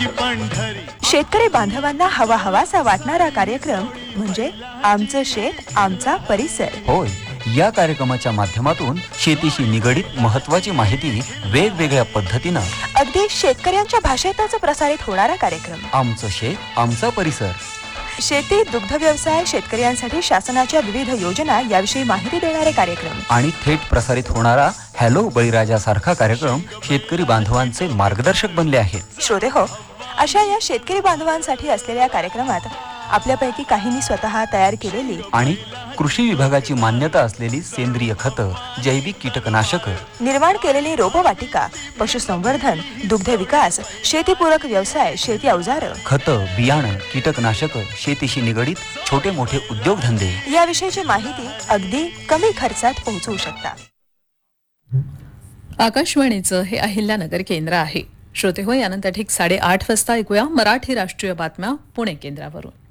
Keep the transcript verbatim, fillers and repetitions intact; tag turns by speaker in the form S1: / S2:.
S1: पंढरी.
S2: शेतकरी बांधवांना हवा हवासा वाटणारा कार्यक्रम म्हणजे आमचं शेत आमचा परिसर.
S3: होय, या कार्यक्रमाच्या माध्यमातून शेतीशी निगडीत महत्त्वाची माहिती वेगवेगळ्या पद्धतीनं
S2: अगदी शेतकऱ्यांच्या भाषेतच प्रसारित होणारा कार्यक्रम
S3: आमचं शेत आमचा परिसर.
S2: शेती, दुग्ध व्यवसाय, शेतकऱ्यांसाठी शासनाच्या विविध योजना याविषयी माहिती देणारे कार्यक्रम
S3: आणि थेट प्रसारित होणारा हॅलो बळीराजा सारखा कार्यक्रम शेतकरी बांधवांचे मार्गदर्शक बनले आहेत.
S2: श्रोते हो, अशा या शेतकरी बांधवांसाठी असलेल्या कार्यक्रमात आपल्यापैकी काहींनी स्वतः तयार केलेली
S3: आणि कृषी विभागाची मान्यता असलेली सेंद्रिय खतं, जैविक कीटकनाशक,
S2: निर्माण केलेली रोपवाटिका, पशुसंवर्धन, दुग्ध विकास, शेतीपूरक व्यवसाय, शेती अवजारं,
S3: खतं, बियाणं, कीटकनाशक, शेतीशी निगडीत छोटे मोठे उद्योगधंदे
S2: याविषयीची माहिती अगदी कमी खर्चात पोहोचवू शकता.
S4: आकाशवाणीचं हे अहिल्यानगर केंद्र आहे. श्रोते हो, यानंतर ठीक साडेआठ वाजता ऐकूया मराठी राष्ट्रीय बातम्या पुणे केंद्रावरून.